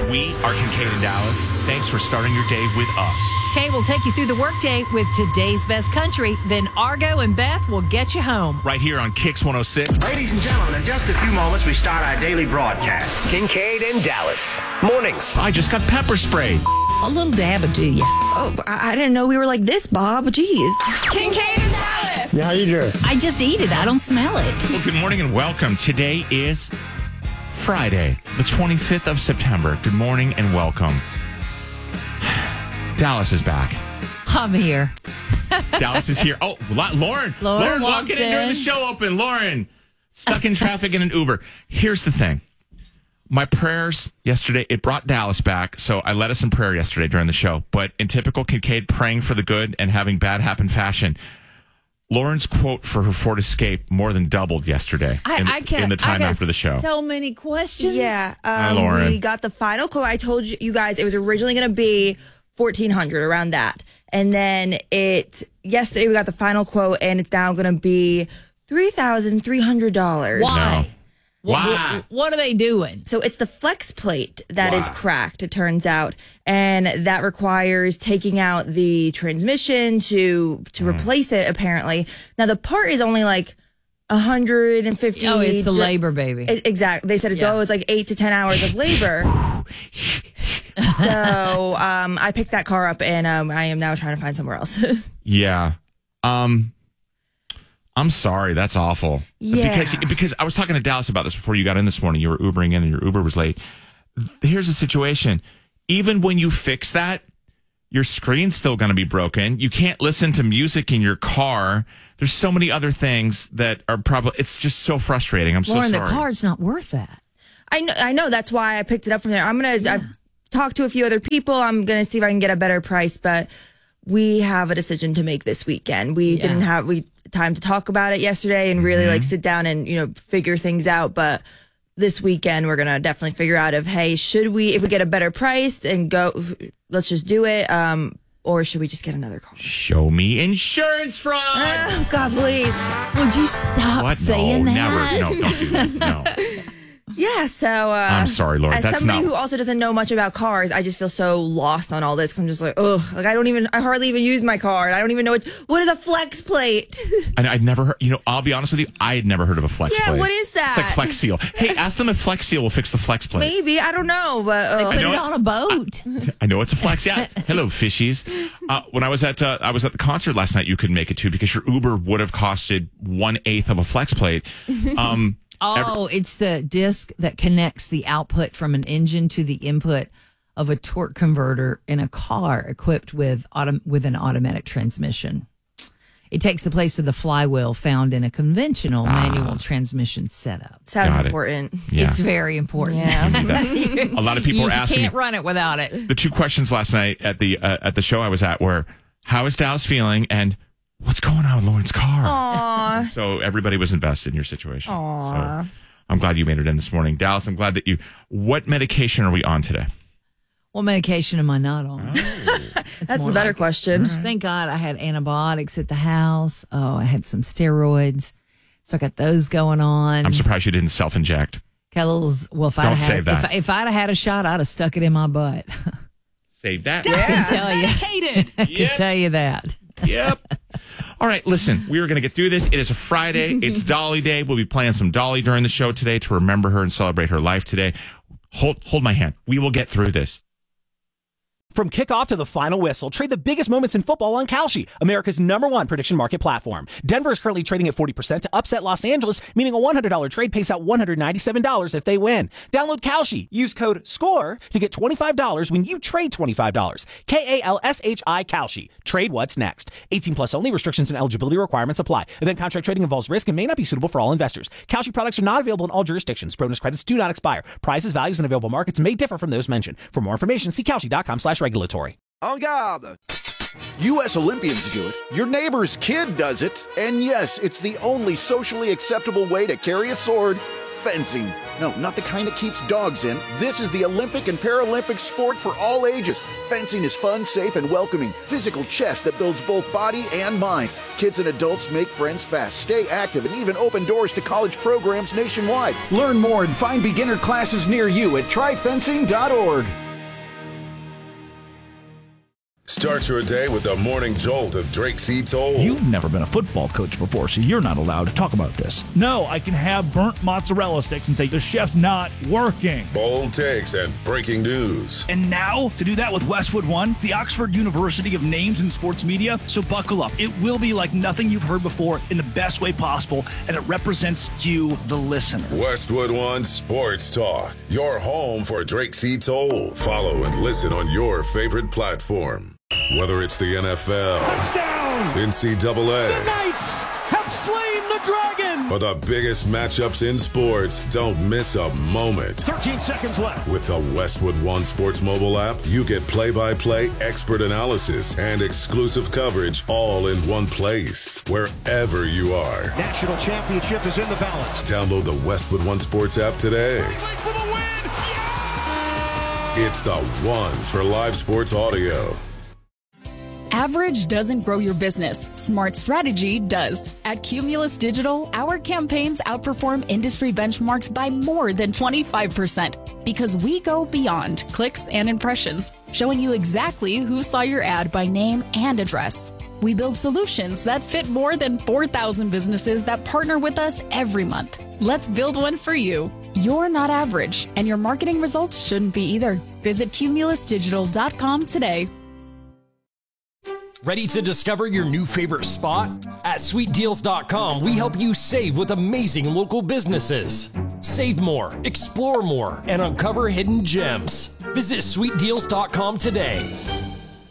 We are Kincaid and Dallas. Thanks for starting your day with us. Kay will take you through the workday with today's best country. Then Argo and Beth will get you home. Right here on Kix 106. Ladies and gentlemen, in just a few moments, we start our daily broadcast. Kincaid and Dallas. Mornings. I just got pepper sprayed. A little dab will do you. Oh, I didn't know we were like this, Bob. Jeez. Kincaid and Dallas. Yeah, how you doing? I just eat it. I don't smell it. Well, good morning and welcome. Today is Friday, the 25th of September. Good morning and welcome. Dallas is back. I'm here. Dallas is here. Oh, Lauren walking in during the show open. Lauren, stuck in traffic in an Uber. Here's the thing. My prayers yesterday, it brought Dallas back, so I led us in prayer yesterday during the show. But in typical Kincaid praying for the good and having bad happen fashion, Lauren's quote for her Ford Escape more than doubled yesterday in the time after the show. So many questions. Yeah. Hi, Lauren. We got the final quote. I told you guys it was originally going to be $1,400, around that. And then yesterday we got the final quote, and it's now going to be $3,300. Why? No. Why? What are they doing? So it's the flex plate that is cracked, it turns out. And that requires taking out the transmission to replace it, apparently. Now, the part is only like 150. Oh, it's the labor, baby. Exactly. They said it's like 8 to 10 hours of labor. So I picked that car up, and I am now trying to find somewhere else. Yeah. I'm sorry. That's awful. Yeah. Because I was talking to Dallas about this before you got in this morning. You were Ubering in and your Uber was late. Here's the situation. Even when you fix that, your screen's still going to be broken. You can't listen to music in your car. There's so many other things that are probably, it's just so frustrating. I'm Lauren, so sorry. the car's not worth that. I know. That's why I picked it up from there. I've talked to a few other people. I'm going to see if I can get a better price, but we have a decision to make this weekend. We didn't have time to talk about it yesterday and really sit down and, figure things out. But this weekend, we're going to definitely figure out if we get a better price and go, let's just do it. Or should we just get another car? Show me insurance fraud. Oh, God, please. Would you stop saying that? that? No, don't do that. No. Yeah, so I'm sorry, Lauren. As That's somebody not who also doesn't know much about cars, I just feel so lost on all this because I'm just like, ugh, I hardly even use my car. I don't even know what is a flex plate. And I'd never heard, I'll be honest with you, I had never heard of a flex plate. Yeah, what is that? It's like Flex Seal. Hey, ask them if Flex Seal will fix the flex plate. Maybe, I don't know, but Put it on a boat. I know it's a flex. Yeah. Hello, fishies. When I was at the concert last night, you couldn't make it too because your Uber would have costed 1/8 of a flex plate. It's the disc that connects the output from an engine to the input of a torque converter in a car equipped with an automatic transmission. It takes the place of the flywheel found in a conventional manual transmission setup. Sounds important. Yeah. It's very important. Yeah. A lot of people You were asking can't run it without it. The two questions last night at the show I was at were, how is Dallas feeling? And what's going on with Lauren's car? Aww. So everybody was invested in your situation. Aww. So I'm glad you made it in this morning. Dallas, I'm glad that what medication are we on today? What medication am I not on? That's the better question. Thank God I had antibiotics at the house. Oh, I had some steroids. So I got those going on. I'm surprised you didn't self-inject. If I'd have had a shot, I'd have stuck it in my butt. Save that. I can tell you that. Yep. All right, listen, we are going to get through this. It is a Friday. It's Dolly Day. We'll be playing some Dolly during the show today to remember her and celebrate her life today. Hold my hand. We will get through this. From kickoff to the final whistle, trade the biggest moments in football on Kalshi, America's #1 prediction market platform. Denver is currently trading at 40% to upset Los Angeles, meaning a $100 trade pays out $197 if they win. Download Kalshi. Use code SCORE to get $25 when you trade $25. KALSHI Kalshi. Trade what's next. 18 plus only. Restrictions and eligibility requirements apply. Event contract trading involves risk and may not be suitable for all investors. Kalshi products are not available in all jurisdictions. Bonus credits do not expire. Prices, values, and available markets may differ from those mentioned. For more information, see Kalshi.com/regulatory. En garde! U.S. Olympians do it, your neighbor's kid does it, and yes, it's the only socially acceptable way to carry a sword, fencing. No, not the kind that keeps dogs in. This is the Olympic and Paralympic sport for all ages. Fencing is fun, safe, and welcoming. Physical chess that builds both body and mind. Kids and adults make friends fast, stay active, and even open doors to college programs nationwide. Learn more and find beginner classes near you at tryfencing.org. Start your day with the morning jolt of Drake C. Toll. You've never been a football coach before, so you're not allowed to talk about this. No, I can have burnt mozzarella sticks and say the chef's not working. Bold takes and breaking news. And now, to do that with Westwood One, the Oxford University of names in sports media. So buckle up. It will be like nothing you've heard before in the best way possible, and it represents you, the listener. Westwood One Sports Talk. Your home for Drake C. Toll. Follow and listen on your favorite platform. Whether it's the NFL, touchdown, NCAA, the Knights have slain the dragon, or the biggest matchups in sports, don't miss a moment. 13 seconds left. With the Westwood One Sports mobile app, you get play-by-play, expert analysis, and exclusive coverage all in one place, wherever you are. National championship is in the balance. Download the Westwood One Sports app today. For the win! Yeah! It's the one for live sports audio. Average doesn't grow your business. Smart strategy does. At Cumulus Digital, our campaigns outperform industry benchmarks by more than 25% because we go beyond clicks and impressions, showing you exactly who saw your ad by name and address. We build solutions that fit more than 4,000 businesses that partner with us every month. Let's build one for you. You're not average, and your marketing results shouldn't be either. Visit cumulusdigital.com today. Ready to discover your new favorite spot? At sweetdeals.com, we help you save with amazing local businesses. Save more, explore more, and uncover hidden gems. Visit sweetdeals.com today.